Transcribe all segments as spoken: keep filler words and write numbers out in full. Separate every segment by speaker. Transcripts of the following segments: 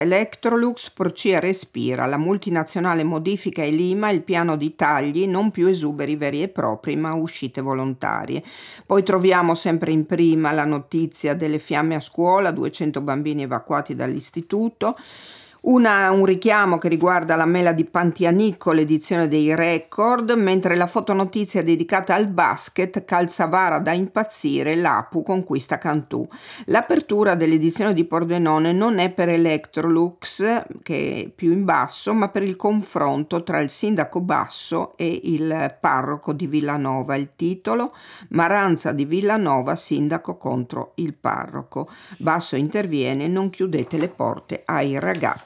Speaker 1: Electrolux, Procia respira, la multinazionale modifica e lima il piano di tagli, non più esuberi veri e propri ma uscite volontarie. Poi troviamo sempre in prima la notizia delle fiamme a scuola, duecento bambini evacuati dall'istituto. Una, un richiamo che riguarda la mela di Pantianicco, l'edizione dei record, mentre la fotonotizia dedicata al basket, Calzavara da impazzire, l'Apu conquista Cantù. L'apertura dell'edizione di Pordenone non è per Electrolux, che è più in basso, ma per il confronto tra il sindaco Basso e il parroco di Villanova. Il titolo: Maranza di Villanova, sindaco contro il parroco. Basso interviene: non chiudete le porte ai ragazzi.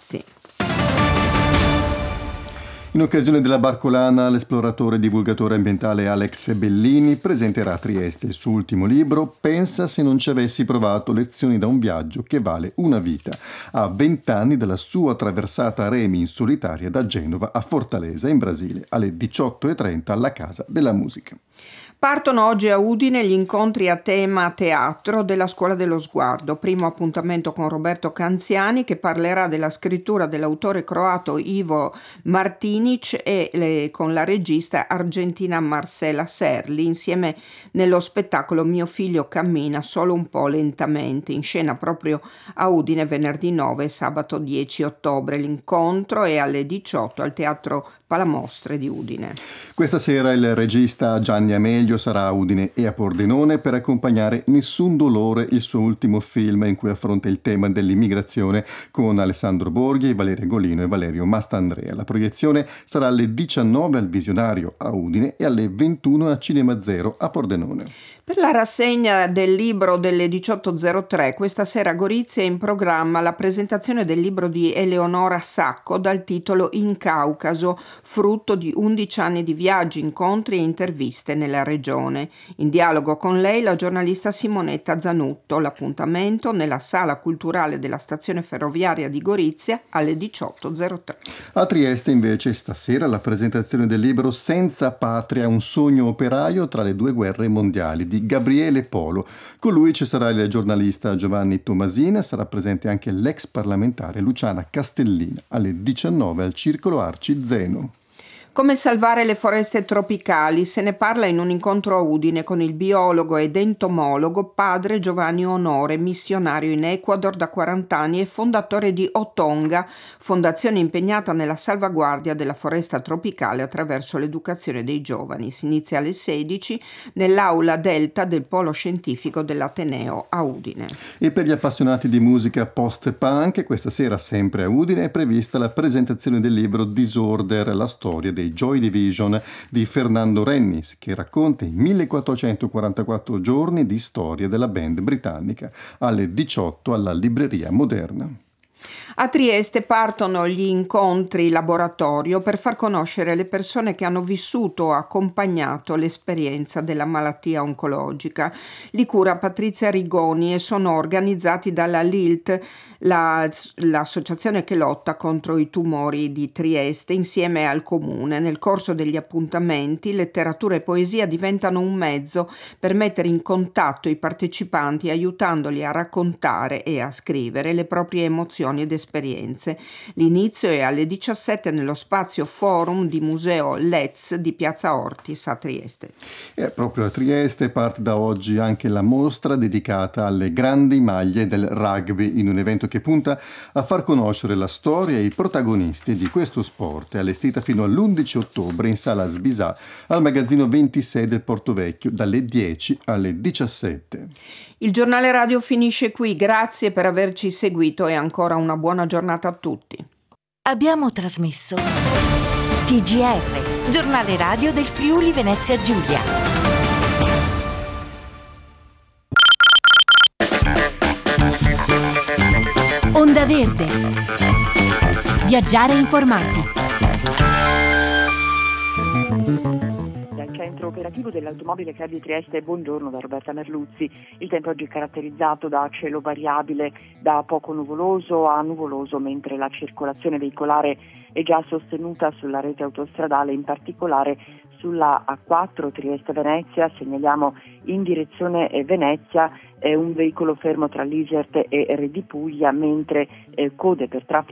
Speaker 2: In occasione della Barcolana, l'esploratore e divulgatore ambientale Alex Bellini presenterà a Trieste il suo ultimo libro Pensa se non ci avessi provato, lezioni da un viaggio che vale una vita, a vent'anni dalla sua traversata a remi in solitaria da Genova a Fortaleza in Brasile, alle diciotto e trenta alla Casa della Musica.
Speaker 1: Partono oggi a Udine gli incontri a tema teatro della Scuola dello Sguardo. Primo appuntamento con Roberto Canziani, che parlerà della scrittura dell'autore croato Ivo Martinic e le, con la regista argentina Marcela Serli, insieme nello spettacolo Mio figlio cammina solo un po' lentamente, in scena proprio a Udine venerdì nove e sabato dieci ottobre. L'incontro è alle diciotto al Teatro Palamostre di Udine.
Speaker 2: Questa sera il regista Gianni Amelio sarà a Udine e a Pordenone per accompagnare Nessun dolore, il suo ultimo film in cui affronta il tema dell'immigrazione con Alessandro Borghi, Valeria Golino e Valerio Mastandrea. La proiezione sarà alle diciannove al Visionario a Udine e alle ventuno a Cinema Zero a Pordenone.
Speaker 1: Per la rassegna del libro delle diciotto e zero tre, questa sera a Gorizia è in programma la presentazione del libro di Eleonora Sacco dal titolo In Caucaso, frutto di undici anni di viaggi, incontri e interviste nella regione. In dialogo con lei la giornalista Simonetta Zanutto. L'appuntamento nella sala culturale della stazione ferroviaria di Gorizia alle diciotto e zero tre.
Speaker 2: A Trieste invece stasera la presentazione del libro Senza patria, un sogno operaio tra le due guerre mondiali di Gabriele Polo. Con lui ci sarà il giornalista Giovanni Tomasina, sarà presente anche l'ex parlamentare Luciana Castellina alle diciannove al Circolo Arci Zeno.
Speaker 1: Come salvare le foreste tropicali? Se ne parla in un incontro a Udine con il biologo ed entomologo padre Giovanni Onore, missionario in Ecuador da quaranta anni e fondatore di Otonga, fondazione impegnata nella salvaguardia della foresta tropicale attraverso l'educazione dei giovani. Si inizia alle sedici nell'aula Delta del Polo Scientifico dell'Ateneo a Udine.
Speaker 2: E per gli appassionati di musica post-punk, questa sera sempre a Udine è prevista la presentazione del libro Disorder, la storia dei Joy Division di Fernando Rennis, che racconta i millequattrocentoquarantaquattro giorni di storia della band britannica, alle diciotto alla Libreria Moderna.
Speaker 1: A Trieste partono gli incontri laboratorio per far conoscere le persone che hanno vissuto o accompagnato l'esperienza della malattia oncologica. Li cura Patrizia Rigoni e sono organizzati dalla L I L T, la, l'associazione che lotta contro i tumori di Trieste, insieme al comune. Nel corso degli appuntamenti, letteratura e poesia diventano un mezzo per mettere in contatto i partecipanti, aiutandoli a raccontare e a scrivere le proprie emozioni ed esperienze. L'inizio è alle diciassette nello spazio forum di Museo Let's di Piazza Ortis a Trieste.
Speaker 2: E proprio a Trieste parte da oggi anche la mostra dedicata alle grandi maglie del rugby, in un evento che punta a far conoscere la storia e i protagonisti di questo sport. È allestita fino all'undici ottobre in sala Sbisà al magazzino ventisei del Portovecchio dalle dieci alle diciassette.
Speaker 1: Il giornale radio finisce qui, grazie per averci seguito e ancora una buona giornata a tutti.
Speaker 3: Abbiamo trasmesso T G R, giornale radio del Friuli Venezia Giulia. Onda Verde. Viaggiare informati.
Speaker 4: Centro operativo dell'Automobile Club di Trieste, buongiorno da Roberta Merluzzi. Il tempo oggi è caratterizzato da cielo variabile, da poco nuvoloso a nuvoloso, mentre la circolazione veicolare è già sostenuta sulla rete autostradale, in particolare sulla A quattro Trieste-Venezia. Segnaliamo in direzione Venezia eh, un veicolo fermo tra l'Isert e Redipuglia, mentre eh, code per traffico